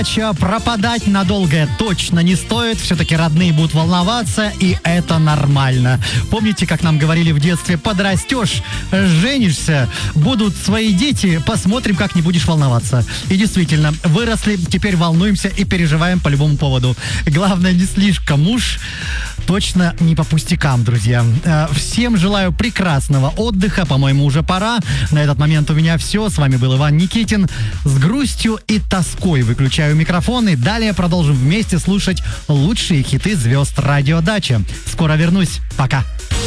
Пропадать надолго точно не стоит. Все-таки родные будут волноваться, и это нормально. Помните, как нам говорили в детстве: подрастешь, женишься, будут свои дети, посмотрим, как не будешь волноваться. И действительно, выросли, теперь волнуемся и переживаем по любому поводу. Главное, не слишком уж. Точно не по пустякам, друзья. Всем желаю прекрасного отдыха. По-моему, уже пора. На этот момент у меня все. С вами был Иван Никитин. С грустью и тоской выключаю микрофон. И далее продолжим вместе слушать лучшие хиты звезд радио Дача. Скоро вернусь. Пока.